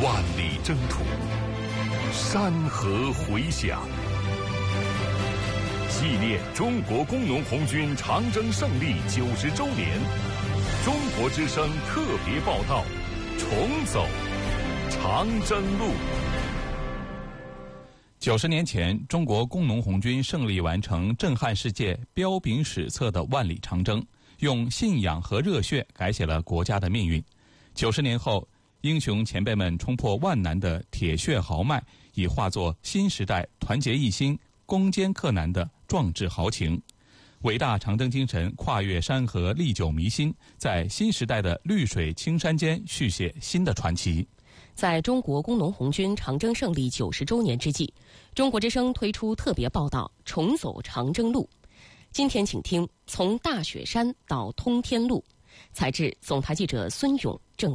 万里征途，山河回响。纪念中国工农红军长征胜利90周年，中国之声特别报道：重走长征路。 90年前，中国工农红军胜利完成震撼世界、彪炳史册的万里长征，用信仰和热血改写了国家的命运。90年后，英雄前辈们冲破万难的铁血豪迈，已化作新时代团结一心、攻坚克难的壮志豪情。伟大长征精神跨越山河，历久弥新，在新时代的绿水青山间续写新的传奇。 在中国工农红军长征胜利90周年之际，中国之声推出特别报道《重走长征路》。今天请听从大雪山到通天路，采制总台记者孙勇、郑